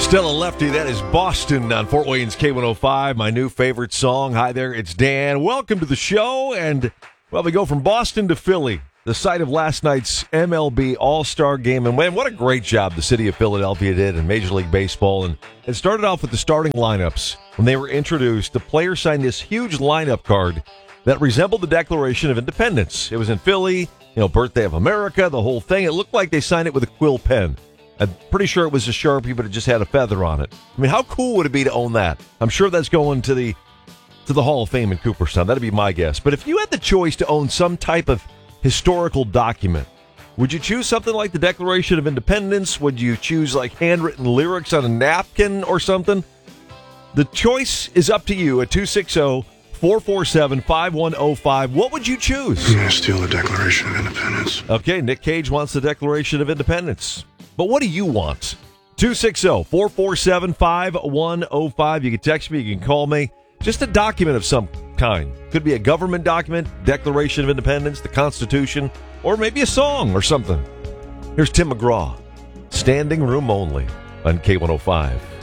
Still a lefty, that is Boston on Fort Wayne's K105, my new favorite song. Hi there, it's Dan. Welcome to the show, and, well, we go from Boston to Philly, the site of last night's MLB All-Star Game. And, man, what a great job the city of Philadelphia did in Major League Baseball. And it started off with the starting lineups. When they were introduced, the players signed this huge lineup card that resembled the Declaration of Independence. It was in Philly, birthday of America, the whole thing. It looked like they signed it with a quill pen. I'm pretty sure it was a Sharpie, but it just had a feather on it. I mean, how cool would it be to own that? I'm sure that's going to the Hall of Fame in Cooperstown. That'd be my guess. But if you had the choice to own some type of historical document, would you choose something like the Declaration of Independence? Would you choose like handwritten lyrics on a napkin or something? The choice is up to you at 260-447-5105. What would you choose? I'm going to steal the Declaration of Independence. Okay, Nick Cage wants the Declaration of Independence. But what do you want? 260-447-5105. You can text me, you can call me. Just a document of some kind. Could be a government document, Declaration of Independence, the Constitution, or maybe a song or something. Here's Tim McGraw, Standing Room Only on K105.